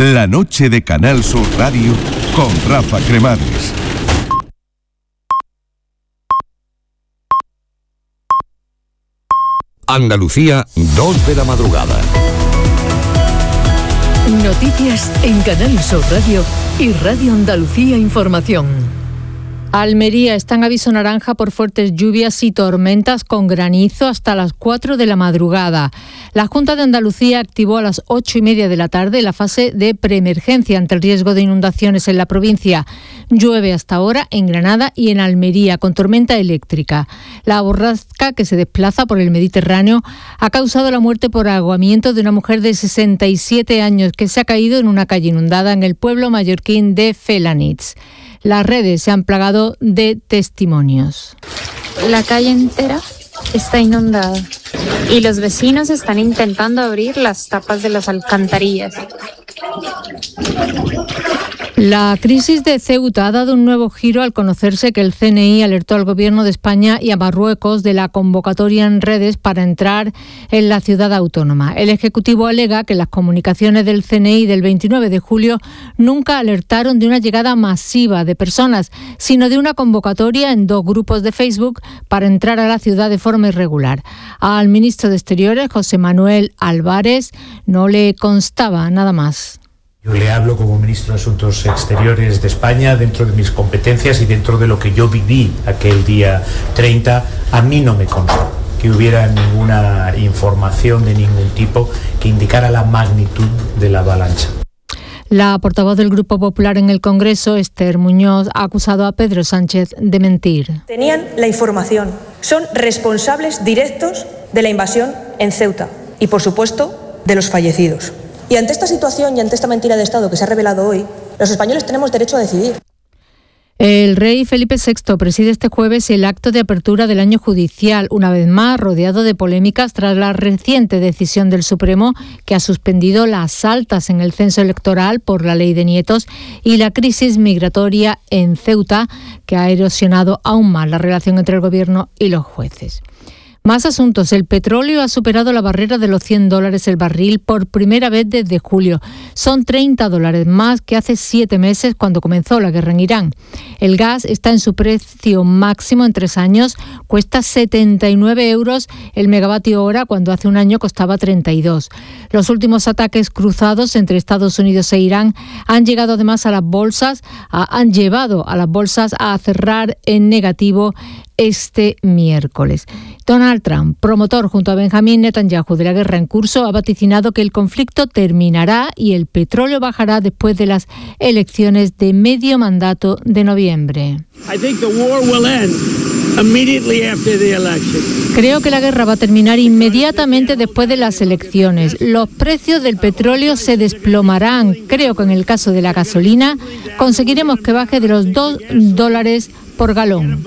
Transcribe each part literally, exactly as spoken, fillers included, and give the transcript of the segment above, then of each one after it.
La noche de Canal Sur Radio con Rafa Cremades. Andalucía, dos de la madrugada. Noticias en Canal Sur Radio y Radio Andalucía Información. Almería está en aviso naranja por fuertes lluvias y tormentas con granizo hasta las cuatro de la madrugada. La Junta de Andalucía activó a las ocho y media de la tarde la fase de preemergencia ante el riesgo de inundaciones en la provincia. Llueve hasta ahora en Granada y en Almería con tormenta eléctrica. La borrasca que se desplaza por el Mediterráneo ha causado la muerte por ahogamiento de una mujer de sesenta y siete años que se ha caído en una calle inundada en el pueblo mallorquín de Felanitx. Las redes se han plagado de testimonios. La calle entera está inundada y los vecinos están intentando abrir las tapas de las alcantarillas. La crisis de Ceuta ha dado un nuevo giro al conocerse que el C N I alertó al Gobierno de España y a Marruecos de la convocatoria en redes para entrar en la ciudad autónoma. El Ejecutivo alega que las comunicaciones del C N I del veintinueve de julio nunca alertaron de una llegada masiva de personas, sino de una convocatoria en dos grupos de Facebook para entrar a la ciudad de forma irregular. Al ministro de Exteriores, José Manuel Álvarez, no le constaba nada más. Yo le hablo como ministro de Asuntos Exteriores de España dentro de mis competencias y dentro de lo que yo viví aquel día treinta. A mí no me consta que hubiera ninguna información de ningún tipo que indicara la magnitud de la avalancha. La portavoz del Grupo Popular en el Congreso, Esther Muñoz, ha acusado a Pedro Sánchez de mentir. Tenían la información, son responsables directos de la invasión en Ceuta y, por supuesto, de los fallecidos. Y ante esta situación y ante esta mentira de Estado que se ha revelado hoy, los españoles tenemos derecho a decidir. El rey Felipe sexto preside este jueves el acto de apertura del año judicial, una vez más rodeado de polémicas tras la reciente decisión del Supremo que ha suspendido las altas en el censo electoral por la ley de nietos y la crisis migratoria en Ceuta, que ha erosionado aún más la relación entre el Gobierno y los jueces. Más asuntos. El petróleo ha superado la barrera de los cien dólares el barril por primera vez desde julio. Son treinta dólares más que hace siete meses cuando comenzó la guerra en Irán. El gas está en su precio máximo en tres años. Cuesta setenta y nueve euros el megavatio hora cuando hace un año costaba treinta y dos. Los últimos ataques cruzados entre Estados Unidos e Irán han llegado además a las bolsas, a, han llevado a las bolsas a cerrar en negativo este miércoles. Donald Trump, promotor junto a Benjamín Netanyahu de la guerra en curso, ha vaticinado que el conflicto terminará y el petróleo bajará después de las elecciones de medio mandato de noviembre. Creo que la guerra va a terminar inmediatamente después de las elecciones. Los precios del petróleo se desplomarán. Creo que en el caso de la gasolina conseguiremos que baje de los dos dólares por galón.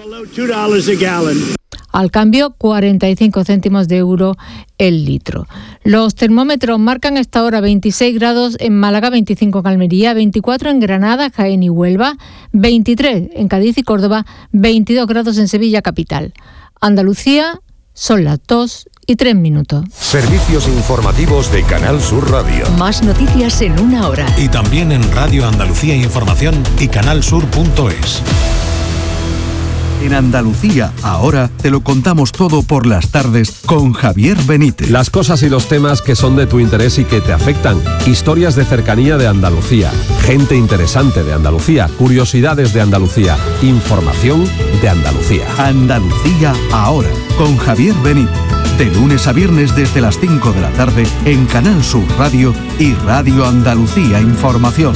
Al cambio, cuarenta y cinco céntimos de euro el litro. Los termómetros marcan hasta ahora veintiséis grados en Málaga, veinticinco en Almería, veinticuatro en Granada, Jaén y Huelva, veintitrés en Cádiz y Córdoba, veintidós grados en Sevilla capital. Andalucía, son las dos y tres minutos. Servicios informativos de Canal Sur Radio. Más noticias en una hora. Y también en Radio Andalucía Información y canalsur punto es. En Andalucía, ahora te lo contamos todo por las tardes con Javier Benítez. Las cosas y los temas que son de tu interés y que te afectan. Historias de cercanía de Andalucía. Gente interesante de Andalucía. Curiosidades de Andalucía. Información de Andalucía. Andalucía, ahora, con Javier Benítez. De lunes a viernes desde las cinco de la tarde en Canal Sur Radio y Radio Andalucía Información.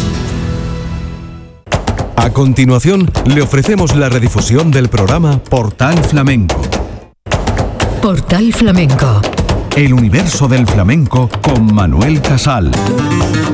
A continuación, le ofrecemos la redifusión del programa Portal Flamenco. Portal Flamenco. El universo del flamenco con Manuel Casal.